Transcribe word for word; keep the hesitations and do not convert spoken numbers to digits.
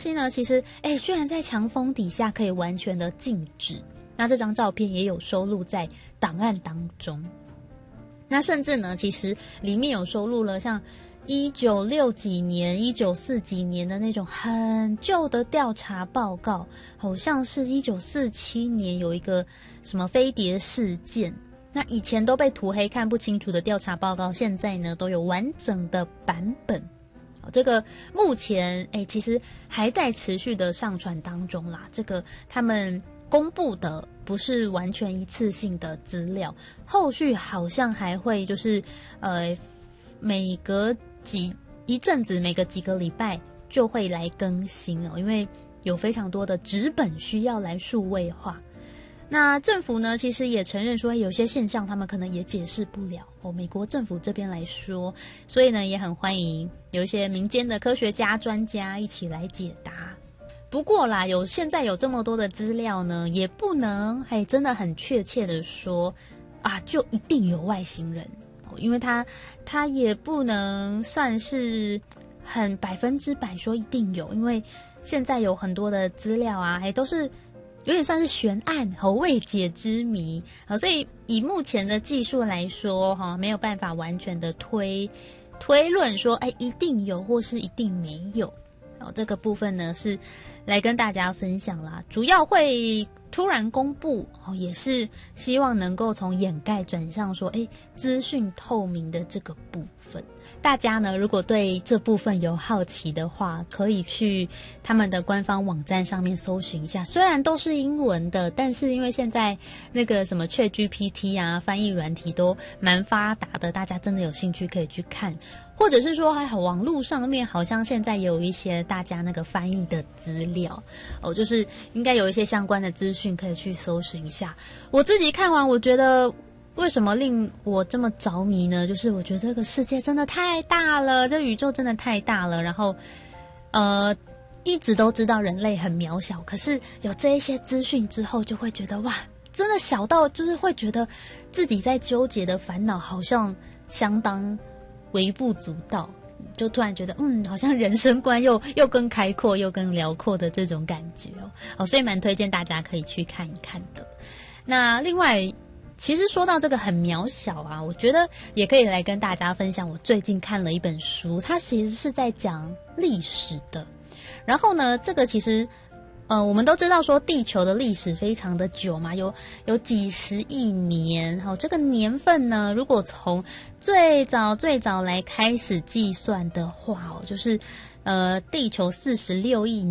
西呢，其实哎，居然在强风底下可以完全的静止。那这张照片也有收录在档案当中。那甚至呢，其实里面有收录了像一九六几年、一九四几年的那种很旧的调查报告，好像是一九四七年有一个什么飞碟事件。那以前都被涂黑看不清楚的调查报告，现在呢都有完整的版本。这个目前哎，其实还在持续的上传当中啦。这个他们公布的不是完全一次性的资料，后续好像还会就是呃每隔几一阵子，每隔几个礼拜就会来更新哦，因为有非常多的纸本需要来数位化。那政府呢，其实也承认说有些现象他们可能也解释不了哦。美国政府这边来说，所以呢也很欢迎有一些民间的科学家、专家一起来解答。不过啦，有现在有这么多的资料呢，也不能哎真的很确切的说啊，就一定有外星人，因为它它也不能算是很百分之百说一定有，因为现在有很多的资料啊，还都是有点算是悬案和未解之谜，好，所以以目前的技术来说，哈，没有办法完全的推推论说，哎，一定有或是一定没有。好，这个部分呢是来跟大家分享啦，主要会突然公布，哦，也是希望能够从掩盖转向说，哎，资讯透明的这个部分。大家呢，如果对这部分有好奇的话，可以去他们的官方网站上面搜寻一下。虽然都是英文的，但是因为现在那个什么 ChatGPT 啊，翻译软体都蛮发达的，大家真的有兴趣可以去看。或者是说，还好网络上面好像现在也有一些大家那个翻译的资料哦，就是应该有一些相关的资讯可以去搜寻一下。我自己看完，我觉得为什么令我这么着迷呢？就是我觉得这个世界真的太大了，这宇宙真的太大了。然后，呃，一直都知道人类很渺小，可是有这一些资讯之后，就会觉得哇，真的小到就是会觉得自己在纠结的烦恼好像相当微不足道，就突然觉得嗯，好像人生观又又更开阔又更辽阔的这种感觉哦。哦，所以蛮推荐大家可以去看一看的。那另外，其实说到这个很渺小啊，我觉得也可以来跟大家分享。我最近看了一本书，它其实是在讲历史的。然后呢，这个其实，呃，我们都知道说地球的历史非常的久嘛，有有几十亿年。好，这个年份呢，如果从最早最早来开始计算的话哦，就是呃，地球四十六亿年。